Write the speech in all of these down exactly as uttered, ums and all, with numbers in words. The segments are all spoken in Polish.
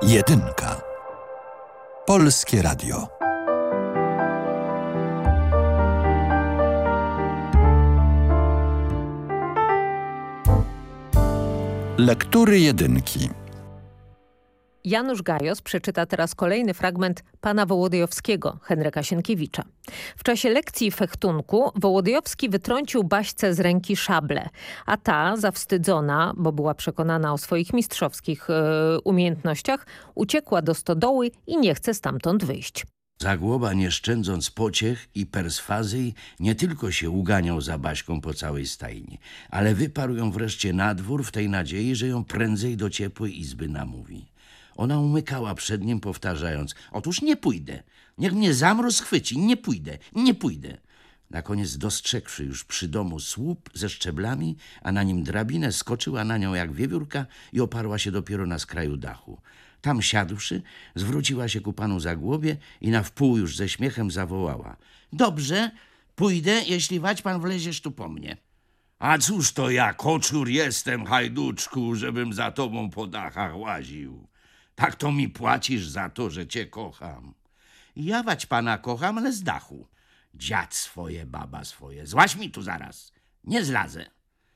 Jedynka. Polskie Radio. Lektury jedynki. Janusz Gajos przeczyta teraz kolejny fragment Pana Wołodyjowskiego, Henryka Sienkiewicza. W czasie lekcji fechtunku Wołodyjowski wytrącił Baśce z ręki szablę, a ta, zawstydzona, bo była przekonana o swoich mistrzowskich yy, umiejętnościach, uciekła do stodoły i nie chce stamtąd wyjść. Zagłoba, nie szczędząc pociech i perswazji, nie tylko się uganiał za Baśką po całej stajni, ale wyparł ją wreszcie na dwór w tej nadziei, że ją prędzej do ciepłej izby namówi. Ona umykała przed nim, powtarzając: otóż nie pójdę, niech mnie zamróz chwyci, nie pójdę, nie pójdę. Na koniec, dostrzegłszy już przy domu słup ze szczeblami, a na nim drabinę, skoczyła na nią jak wiewiórka i oparła się dopiero na skraju dachu. Tam siadłszy, zwróciła się ku panu Zagłobie i na wpół już ze śmiechem zawołała: dobrze, pójdę, jeśli wać pan wleziesz tu po mnie. A cóż to ja, koczur jestem, hajduczku, żebym za tobą po dachach łaził. Tak to mi płacisz za to, że cię kocham. Ja wać pana kocham, ale z dachu. Dziad swoje, baba swoje, złaź mi tu zaraz, nie zlazę.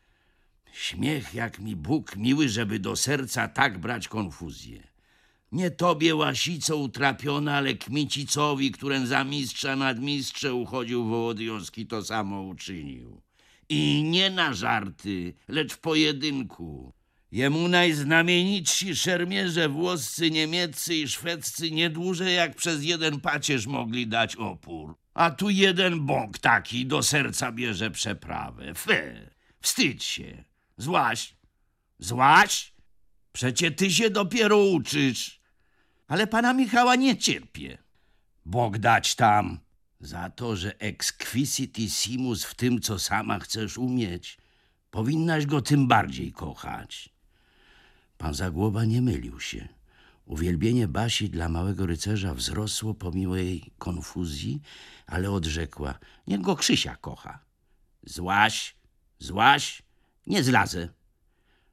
Śmiech jak mi Bóg miły, żeby do serca tak brać konfuzję. Nie tobie, łasico utrapiona, ale kmicicowi, którym za mistrza nad mistrze uchodził Wołodyjowski, to samo uczynił. I nie na żarty, lecz w pojedynku. Jemu najznamienitsi szermierze włoscy, niemieccy i szwedzcy nie dłużej jak przez jeden pacierz mogli dać opór. A tu jeden bąk taki do serca bierze przeprawę. Fe, wstydź się. Złaś, złaś, przecie ty się dopiero uczysz. Ale pana Michała nie cierpię. Bóg dać tam za to, że exquisitissimus w tym, co sama chcesz umieć. Powinnaś go tym bardziej kochać. Pan Zagłoba nie mylił się. Uwielbienie Basi dla małego rycerza wzrosło pomimo jej konfuzji, ale odrzekła: niech go Krzysia kocha. Złaś, złaś, nie zlazę.